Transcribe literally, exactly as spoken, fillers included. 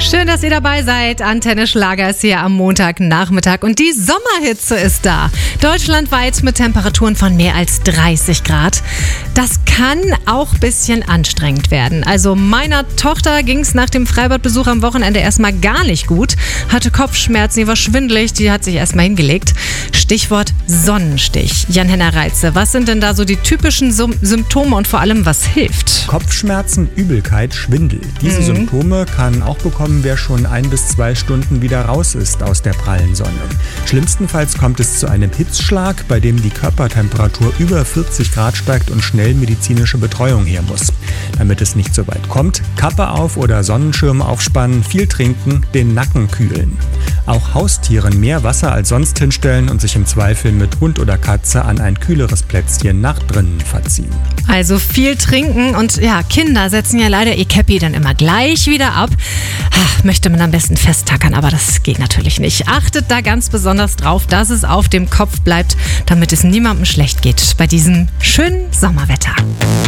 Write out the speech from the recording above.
Schön, dass ihr dabei seid. Antenne Schlager ist hier am Montagnachmittag und die Sommerhitze ist da. Deutschlandweit mit Temperaturen von mehr als dreißig Grad. Das kann auch ein bisschen anstrengend werden. Also meiner Tochter ging es nach dem Freibadbesuch am Wochenende erstmal gar nicht gut. Hatte Kopfschmerzen, die war schwindelig, die hat sich erstmal hingelegt. Stichwort Sonnenstich. Jan-Henner Reitze, was sind denn da so die typischen Sym- Symptome und vor allem was hilft? Kopfschmerzen, Übelkeit, Schwindel. Diese Mhm. Symptome kann auch bekommen, wer schon ein bis zwei Stunden wieder raus ist aus der prallen Sonne. Schlimmstenfalls kommt es zu einem Hitzschlag, bei dem die Körpertemperatur über vierzig Grad steigt und schnell medizinische Betreuung her muss. Damit es nicht so weit kommt, Kappe auf oder Sonnenschirm aufspannen, viel trinken, den Nacken kühlen. Auch Haustieren mehr Wasser als sonst hinstellen und sich im Zweifel mit Hund oder Katze an ein kühleres Plätzchen nach drinnen verziehen. Also viel trinken und ja, Kinder setzen ja leider ihr Käppi dann immer gleich wieder ab. Ach, möchte man am besten festtackern, aber das geht natürlich nicht. Achtet da ganz besonders drauf, dass es auf dem Kopf bleibt, damit es niemandem schlecht geht bei diesem schönen Sommerwetter.